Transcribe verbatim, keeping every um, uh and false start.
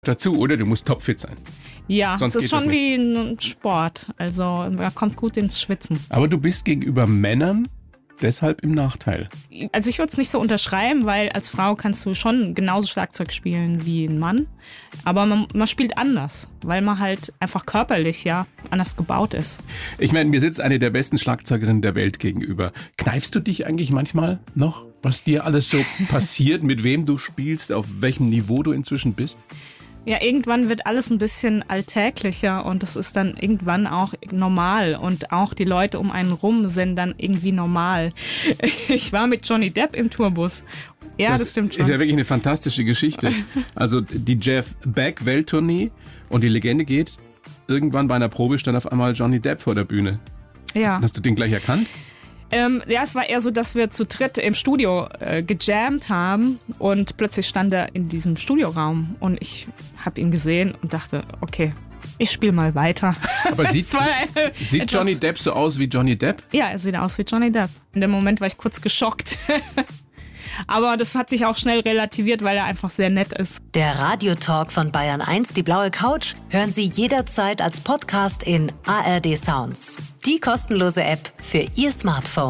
dazu, oder? Du musst topfit sein. Ja, Sonst es ist geht das schon nicht. wie ein Sport. Also man kommt gut ins Schwitzen. Aber du bist gegenüber Männern deshalb im Nachteil. Also ich würde es nicht so unterschreiben, weil als Frau kannst du schon genauso Schlagzeug spielen wie ein Mann. Aber man, man spielt anders, weil man halt einfach körperlich ja anders gebaut ist. Ich meine, mir sitzt eine der besten Schlagzeugerinnen der Welt gegenüber. Kneifst du dich eigentlich manchmal noch, was dir alles so passiert, mit wem du spielst, auf welchem Niveau du inzwischen bist? Ja, irgendwann wird alles ein bisschen alltäglicher und es ist dann irgendwann auch normal und auch die Leute um einen rum sind dann irgendwie normal. Ich war mit Johnny Depp im Tourbus. Ja, das, das stimmt schon. Ist ja wirklich eine fantastische Geschichte. Also die Jeff Beck Welttournee und die Legende geht, irgendwann bei einer Probe stand auf einmal Johnny Depp vor der Bühne. Ja. Hast du den gleich erkannt? Ähm, ja, es war eher so, dass wir zu dritt im Studio äh, gejammt haben und plötzlich stand er in diesem Studioraum und ich habe ihn gesehen und dachte, okay, ich spiele mal weiter. Aber sieht, war, äh, sieht etwas, Johnny Depp so aus wie Johnny Depp? Ja, er sieht aus wie Johnny Depp. In dem Moment war ich kurz geschockt. Aber das hat sich auch schnell relativiert, weil er einfach sehr nett ist. Der Radiotalk von Bayern eins, die blaue Couch, hören Sie jederzeit als Podcast in A R D Sounds. Die kostenlose App für Ihr Smartphone.